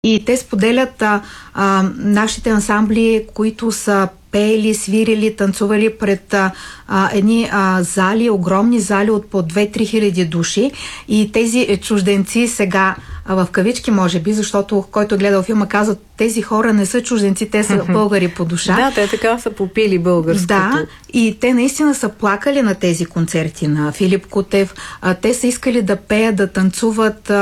И те споделят нашите ансамбли, които са пеели, свирили, танцували пред едни зали, огромни зали от по 2-3 хиляди души. И тези чужденци сега, в кавички може би, защото който е гледал филма казва, тези хора не са чужденци, те са българи по душа. Да, те така са попили българското. Да, и те наистина са плакали на тези концерти на Филип Кутев. Те са искали да пеят, да танцуват,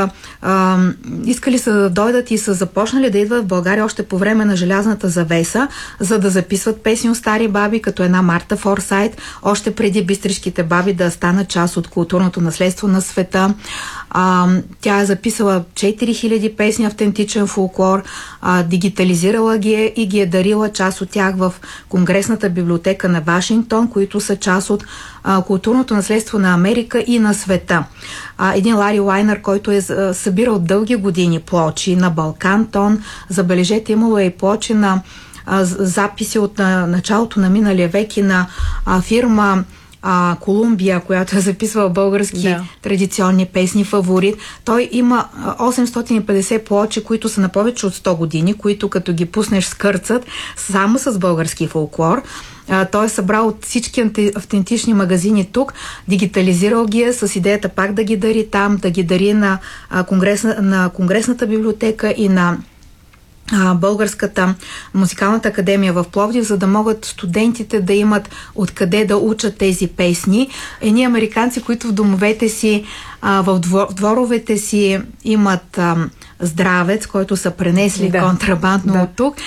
искали са да дойдат и са започнали да идват в България още по време на Желязната завеса, за да записват песни от стари баби, като една Марта Форсайт, още преди Бистришките баби да станат част от културното наследство на света. Тя е записала 4000 песни, автентичен фолклор, дигитализирала ги и ги е дарила част от тях в Конгресната библиотека на Вашингтон, които са част от културното наследство на Америка и на света. Един Лари Лайнер, който е събирал дълги години плочи на Балкантон, забележете, имало и плочи на записи от началото на миналия век и на фирма Колумбия, която е записвала български традиционни песни, фаворит. Той има 850 плочи, които са на повече от 100 години, които като ги пуснеш скърцат само с български фолклор. Той е събрал от всички автентични магазини тук, дигитализирал ги е с идеята пак да ги дари там, да ги дари на Конгресната библиотека и на Българската музикалната академия в Пловдив, за да могат студентите да имат откъде да учат тези песни. Едни американци, които в домовете си, в дворовете си имат здравец, който са пренесли контрабандно от тук,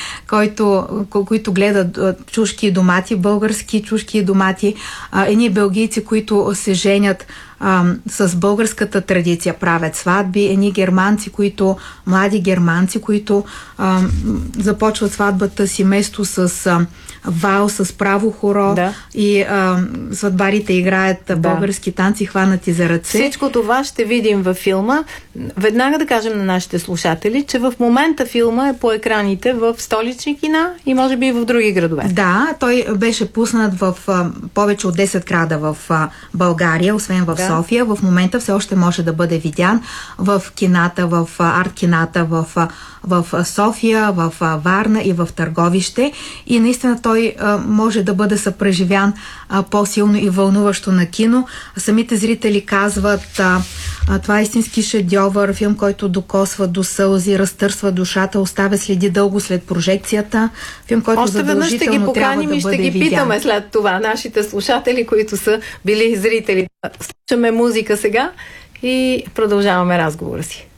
които гледат чушки и домати, български чушки и домати. Едни белгийци, които се женят с българската традиция, правят сватби, едни германци, млади германци, които започват сватбата си место с вал, с право хоро и сватбарите играят български танци, хванати за ръце. Всичко това ще видим във филма. Веднага да кажем на нашите слушатели, че в момента филма е по екраните в столични кина и може би и в други градове. Да, той беше пуснат в повече от 10 града в България, освен в София. В момента все още може да бъде видян в кината, в арт-кината в София, в Варна и в Търговище. И наистина той може да бъде съпреживян по-силно и вълнуващо на кино. Самите зрители казват, това е истински шедьовър, филм, който докосва до сълзи, разтърсва душата, оставя следи дълго след прожекцията. Филм, който задължително трябва да бъде видян. Ще ги питаме след това нашите слушатели, които са били зрители. Слушаме музика сега и продължаваме разговора си.